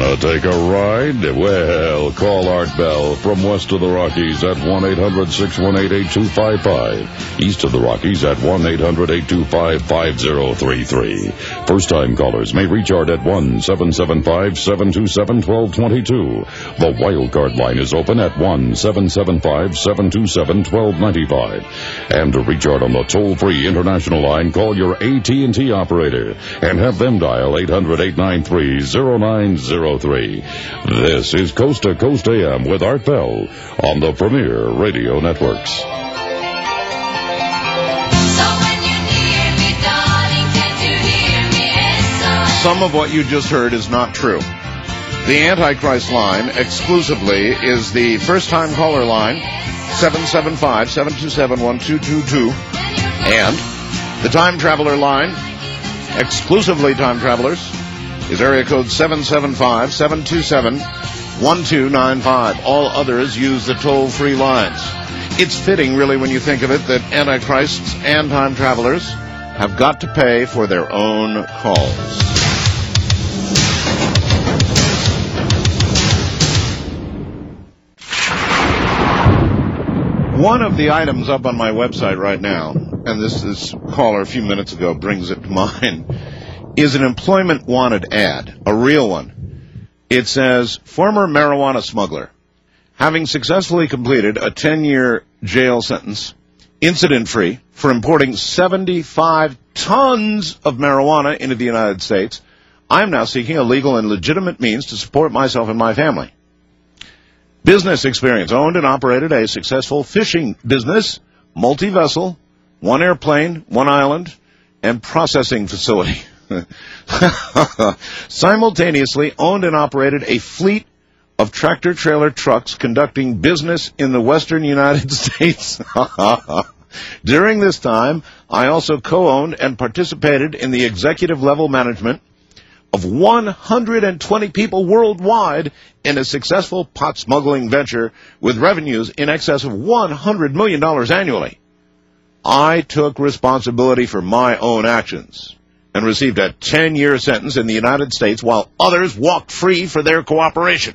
Wanna take a ride? Well, call Art Bell from west of the Rockies at 1-800-618-8255. East of the Rockies at 1-800-825-5033. First-time callers may reach Art at 1-775-727-1222. The wildcard line is open at 1-775-727-1295. And to reach Art on the toll-free international line, call your AT&T operator and have them dial 800-893-0903. This is Coast to Coast AM with Art Bell on the Premier Radio Networks. So when you're near me, darling, can't you hear me? Some of what you just heard is not true. The Antichrist line exclusively is the first-time caller line, 775-727-1222, and the Time Traveler line, exclusively Time Travelers, is area code 775-727-1295. All others use the toll-free lines. It's fitting, really, when you think of it, that Antichrists and Time Travelers have got to pay for their own calls. One of the items up on my website right now, and this caller a few minutes ago brings it to mind, is an employment wanted ad, a real one. It says, former marijuana smuggler, having successfully completed a 10-year jail sentence, incident-free, for importing 75 tons of marijuana into the United States, I am now seeking a legal and legitimate means to support myself and my family. Business experience, owned and operated a successful fishing business, multi-vessel, one airplane, one island, and processing facility. Simultaneously owned and operated a fleet of tractor-trailer trucks conducting business in the western United States. During this time, I also co-owned and participated in the executive level management of 120 people worldwide in a successful pot smuggling venture with revenues in excess of $100 million annually. I took responsibility for my own actions and received a 10-year sentence in the United States while others walked free for their cooperation.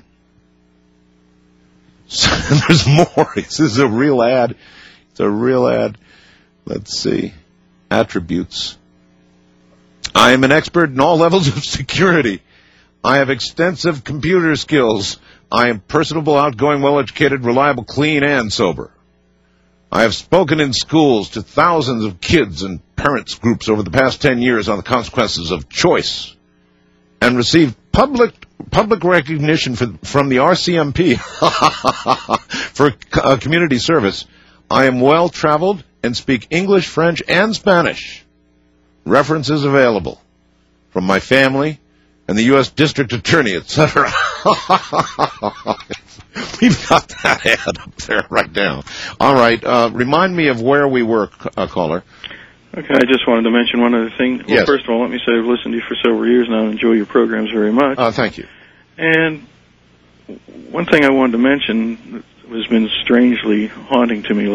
So, there's more. This is a real ad. It's a real ad. Let's see. Attributes. I am an expert in all levels of security. I have extensive computer skills. I am personable, outgoing, well-educated, reliable, clean, and sober. I have spoken in schools to thousands of kids and parents groups over the past 10 years on the consequences of choice and received public recognition from the RCMP for community service. I am well-traveled and speak English, French, and Spanish. References available from my family and the U.S. District Attorney, etc. We've got that ad up there right now. All right. Remind me of where we were, caller. Okay, I just wanted to mention one other thing. Well, yes. First of all, let me say I've listened to you for several years now and enjoy your programs very much. Thank you. And one thing I wanted to mention has been strangely haunting to me